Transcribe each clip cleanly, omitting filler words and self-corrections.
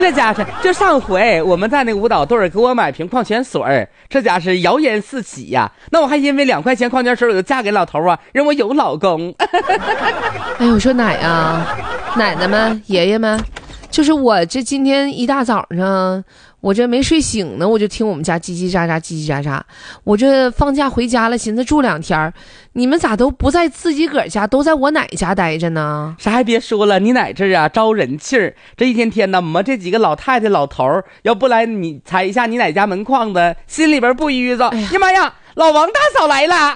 这家是就上回我们在那个舞蹈队给我买瓶矿泉水，这家是谣言四起呀。那我还因为2块钱矿泉水我就嫁给老头啊，认为有老公。 哎，我说奶奶们爷爷们，就是我这今天一大早上我这没睡醒呢，我就听我们家叽叽喳喳叽叽喳喳。我这放假回家了，寻思住2天，你们咋都不在自己个儿家，都在我奶家待着呢？ 啥还别说了，你奶这啊招人气儿，这一天天的我们这几个老太太老头儿要不来你踩一下你奶家门框子，心里边不郁着。哎呀妈呀，老王大嫂来了。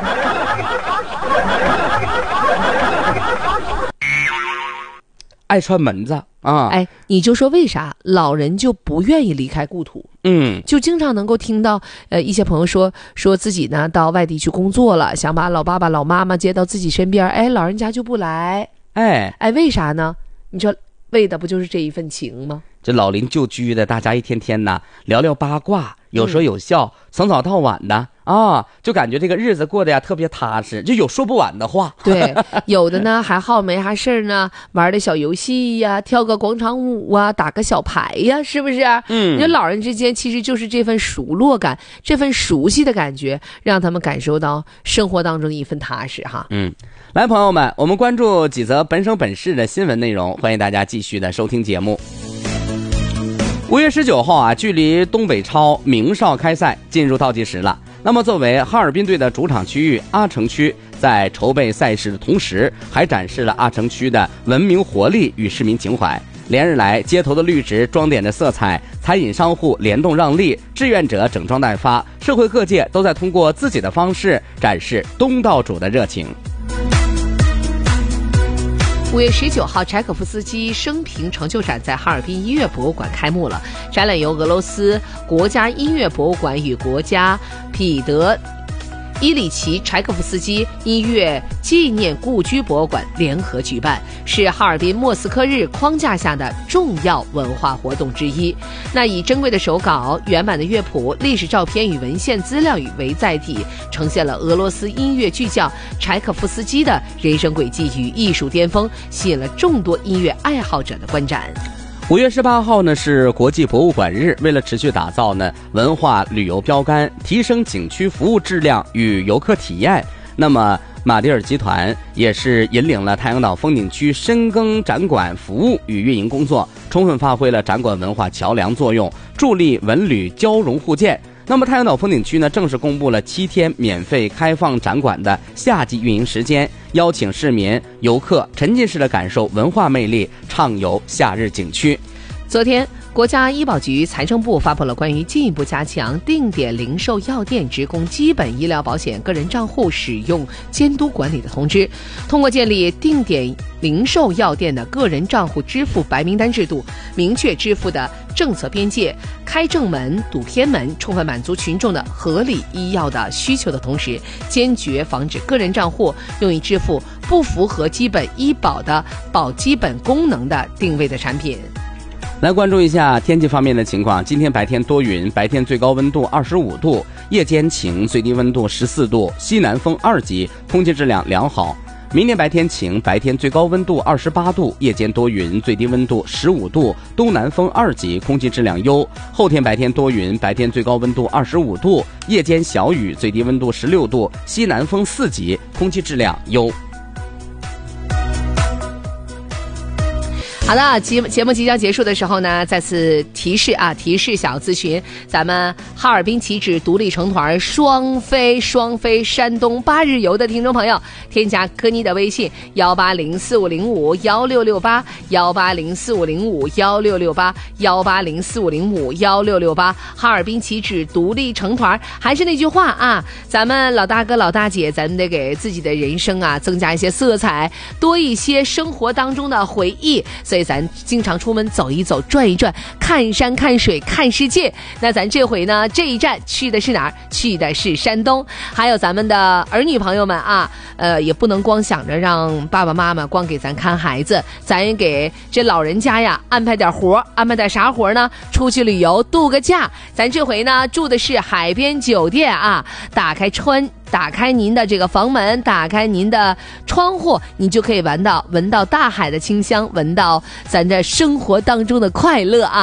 爱串门子啊！ 哎，你就说为啥老人就不愿意离开故土？就经常能够听到一些朋友说自己呢到外地去工作了，想把老爸爸老妈妈接到自己身边，哎，老人家就不来。哎，为啥呢？你说为的不就是这一份情吗？ 这老邻旧居的，大家一天天呢聊聊八卦，有说有笑，从早到晚的啊，就感觉这个日子过得呀特别踏实，就有说不完的话。 对，有的呢还好没啥事儿呢，玩的小游戏呀，跳个广场舞啊，打个小牌呀，是不是？你说老人之间其实就是这份熟络感，这份熟悉的感觉，让他们感受到生活当中的一份踏实哈。 来，朋友们，我们关注几则本省本市的新闻内容，欢迎大家继续的收听节目。5月19号啊，距离东北超名少开赛进入倒计时了。那么作为哈尔滨队的主场区域，阿城区在筹备赛事的同时，还展示了阿城区的文明活力与市民情怀。连日来，街头的绿植装点着色彩，餐饮商户联动让利，志愿者整装待发，社会各界都在通过自己的方式展示东道主的热情。 5月19号，柴可夫斯基生平成就展在哈尔滨音乐博物馆开幕了。展览由俄罗斯国家音乐博物馆与国家彼得伊里奇柴可夫斯基音乐纪念故居博物馆联合举办，是哈尔滨莫斯科日框架下的重要文化活动之一。那以珍贵的手稿、原版的乐谱、历史照片与文献资料为载体，呈现了俄罗斯音乐巨匠柴可夫斯基的人生轨迹与艺术巅峰，吸引了众多音乐爱好者的观展。 5月18号呢是国际博物馆日，为了持续打造呢文化旅游标杆，提升景区服务质量与游客体验，那么马迭尔集团也是引领了太阳岛风景区深耕展馆服务与运营工作，充分发挥了展馆文化桥梁作用，助力文旅交融互鉴。那么太阳岛风景区呢正式公布了7天免费开放展馆的夏季运营时间，邀请市民游客沉浸式的感受文化魅力，畅游夏日景区。 昨天国家医保局、财政部发布了关于进一步加强定点零售药店职工基本医疗保险个人账户使用监督管理的通知。通过建立定点零售药店的个人账户支付白名单制度，明确支付的政策边界，开正门、堵偏门，充分满足群众的合理医药的需求的同时，坚决防止个人账户用于支付不符合基本医保的保基本功能的定位的产品。 来关注一下天气方面的情况。今天白天多云，白天最高温度25度，夜间晴，最低温度14度，西南风2级，空气质量良好。明天白天晴，白天最高温度28度，夜间多云，最低温度15度，东南风2级，空气质量优。后天白天多云，白天最高温度25度，夜间小雨，最低温度16度，西南风4级，空气质量优。 好的，节目即将结束的时候呢，再次提示小咨询，咱们哈尔滨旗帜独立成团双飞山东8日游的听众朋友，添加科妮的微信18045051668，18045051668，18045051668，哈尔滨旗帜独立成团。还是那句话啊，咱们老大哥老大姐，咱们得给自己的人生啊增加一些色彩，多一些生活当中的回忆。所以咱经常出门走一走，转一转，看山看水看世界。那咱这回呢，这一站去的是哪儿？去的是山东。还有咱们的儿女朋友们啊，也不能光想着让爸爸妈妈光给咱看孩子，咱也给这老人家呀安排点活。安排点啥活呢？出去旅游度个假。咱这回呢住的是海边酒店啊，打开打开您的这个房门，打开您的窗户，你就可以闻到大海的清香，闻到咱这生活当中的快乐啊。